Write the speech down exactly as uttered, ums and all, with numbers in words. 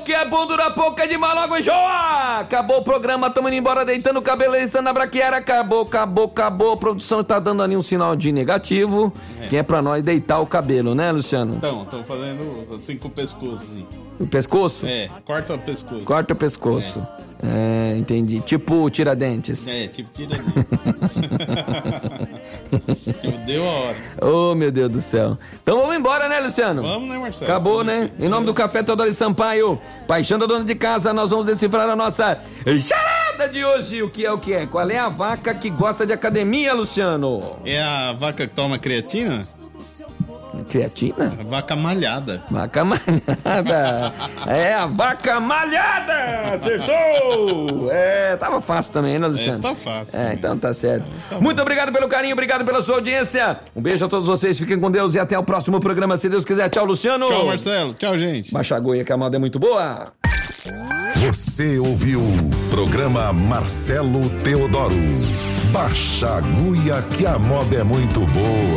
que é bom dura pouco, é de mal logo enjoa. Acabou o programa, tamo indo embora, deitando o cabelo, estando na braquiária. Acabou, acabou, acabou. A produção está dando ali um sinal de negativo, é. que é pra nós deitar o cabelo, né, Luciano? Então, estão fazendo assim com o pescoço. Assim. O pescoço? É, corta o pescoço. Corta o pescoço. É, é entendi. Tipo Tiradentes. É, tipo Tiradentes. Deu a hora. Oh, meu Deus do céu. Então vamos embora, né, Luciano? Vamos, né, Marcelo? Acabou, né? Em nome do Café Teodoro Sampaio, paixão da dona de casa, nós vamos decifrar a nossa charada de hoje. O que é o que é? Qual é a vaca que gosta de academia, Luciano? É a vaca que toma creatina? Creatina? A vaca malhada. Vaca malhada. É a vaca malhada. Acertou. É, tava fácil também, né, Luciano? É, tá fácil. É, né? então tá certo. Tá Muito obrigado pelo carinho, obrigado pela sua audiência. Um beijo a todos vocês, fiquem com Deus e até o próximo programa, se Deus quiser. Tchau, Luciano. Tchau, Marcelo. Tchau, gente. Baixa a agulha que a moda é muito boa. Você ouviu programa Marcelo Teodoro. Baixa a agulha que a moda é muito boa.